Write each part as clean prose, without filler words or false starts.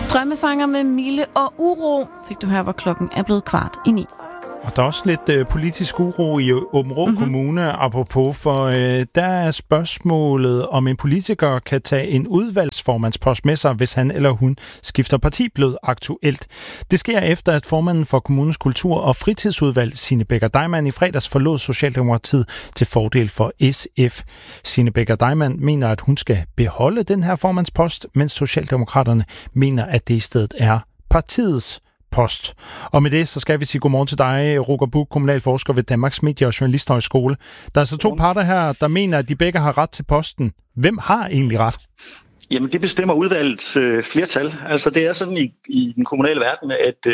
Drømmefanger med Mille og Uro fik du her, hvor klokken er blevet 8:45. Og der er også lidt politisk uro i Aabenraa Kommune, apropos, for der er spørgsmålet, om en politiker kan tage en udvalgsformandspost med sig, hvis han eller hun skifter parti, blevet aktuelt. Det sker efter, at formanden for kommunens kultur- og fritidsudvalg, Signe Becker Deimann, i fredags forlod Socialdemokratiet til fordel for SF. Signe Becker Deimann mener, at hun skal beholde den her formandspost, mens Socialdemokraterne mener, at det i stedet er partiets post. Og med det, så skal vi sige godmorgen til dig, Roger Buch, kommunalforsker ved Danmarks Medie- og Journalisthøjskole. Der er så to parter her, der mener, at de begge har ret til posten. Hvem har egentlig ret? Jamen, det bestemmer udvalgets flertal. Altså, det er sådan i den kommunale verden,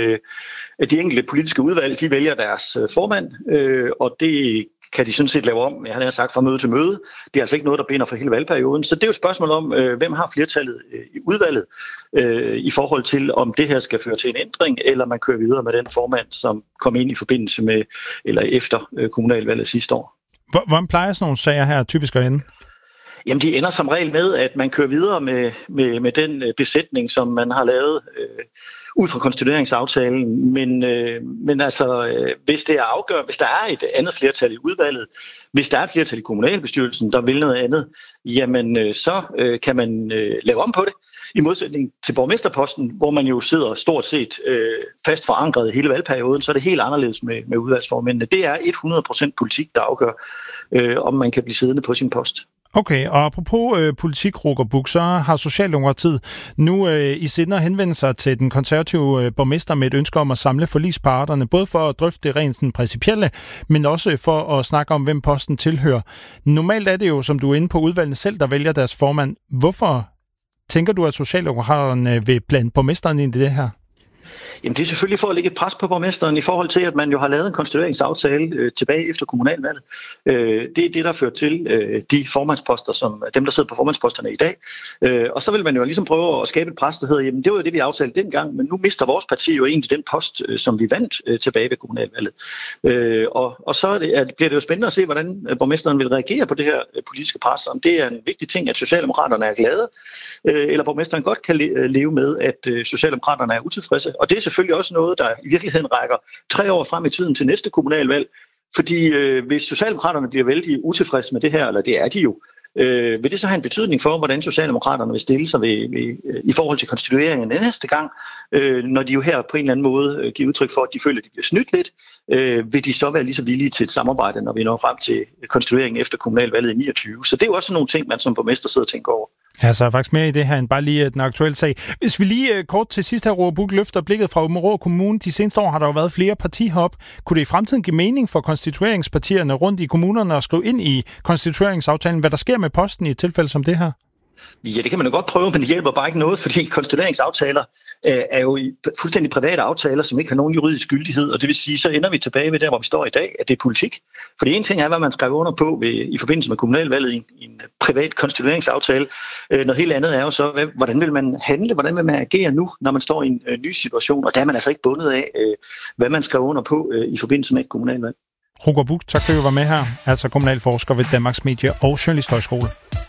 at de enkelte politiske udvalg, de vælger deres formand, og det kan de sådan set lave om, jeg har sagt, fra møde til møde. Det er altså ikke noget, der binder for hele valgperioden. Så det er jo et spørgsmål om, hvem har flertallet i udvalget i forhold til, om det her skal føre til en ændring, eller man kører videre med den formand, som kom ind i forbindelse med, eller efter kommunalvalget sidste år. Hvordan plejer sådan nogle sager her typisk at ende? Jamen, de ender som regel med, at man kører videre med den besætning, som man har lavet ud fra konstitueringsaftalen. Men altså, hvis det er afgørende, hvis der er et andet flertal i udvalget, hvis der er et flertal i kommunalbestyrelsen, der vil noget andet, jamen så kan man lave om på det. I modsætning til borgmesterposten, hvor man jo sidder stort set fast forankret hele valgperioden, så er det helt anderledes med udvalgsformændene. Det er 100% politik, der afgør, om man kan blive siddende på sin post. Okay, og apropos politik, Roger Buch, så har Socialdemokratiet nu i sinde at henvende sig til den konservative borgmester med et ønske om at samle forligsparterne, både for at drøfte det rent sådan principielle, men også for at snakke om, hvem posten tilhører. Normalt er det jo, som du er inde på, udvalgene selv, der vælger deres formand. Hvorfor tænker du, at Socialdemokraterne vil blande borgmesteren ind i det her? Jamen, det er selvfølgelig for at lægge et pres på borgmesteren i forhold til, at man jo har lavet en konstitueringsaftale tilbage efter kommunalvalget. Det er det, der fører til de formandsposter, som dem, der sidder på formandsposterne i dag. Og så vil man jo ligesom prøve at skabe et pres, der hedder, jamen det var jo det, vi aftalte dengang, men nu mister vores parti jo egentlig den post, som vi vandt tilbage ved kommunalvalget. Og så bliver det jo spændende at se, hvordan borgmesteren vil reagere på det her politiske pres. Om det er en vigtig ting, at Socialdemokraterne er glade, eller borgmesteren godt kan leve med, at Socialdemokraterne er utilfredse. Og det er selvfølgelig også noget, der i virkeligheden rækker 3 år frem i tiden til næste kommunalvalg. Fordi hvis Socialdemokraterne bliver vældig utilfredse med det her, eller det er de jo, vil det så have en betydning for, hvordan Socialdemokraterne vil stille sig i forhold til konstitueringen næste gang, når de jo her på en eller anden måde giver udtryk for, at de føler, at de bliver snydt lidt, vil de så være lige så villige til et samarbejde, når vi når frem til konstitueringen efter kommunalvalget i 29. Så det er jo også nogle ting, man som borgmester sidder og tænker over. Ja, så er faktisk mere i det her, end bare lige den aktuelle sag. Hvis vi lige kort til sidst her, Roger Buch, løfter blikket fra Aabenraa Kommune. De seneste år har der jo været flere partihop. Kunne det i fremtiden give mening for konstitueringspartierne rundt i kommunerne at skrive ind i konstitueringsaftalen, hvad der sker med posten i et tilfælde som det her? Ja, det kan man jo godt prøve, men det hjælper bare ikke noget, fordi konstitueringsaftaler er jo fuldstændig private aftaler, som ikke har nogen juridisk gyldighed, og det vil sige, så ender vi tilbage ved der, hvor vi står i dag, at det er politik. For det ene ting er, hvad man skrev under på i forbindelse med kommunalvalget i en privat konstitueringsaftale. Noget helt andet er jo så, hvordan vil man handle, hvordan vil man agere nu, når man står i en ny situation, og der er man altså ikke bundet af, hvad man skrev under på i forbindelse med et kommunalvalg. Roger Buch, tak fordi du var med her, altså kommunalforsker ved Danmarks Medie- og Journalisthøjskole.